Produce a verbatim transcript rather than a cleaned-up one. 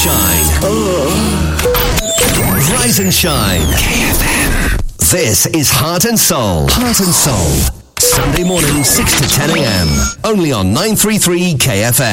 shine. Rise and shine. K F M. This is Heart and Soul. Heart and Soul. Sunday morning, six to ten a.m. Only on nine three three K F M.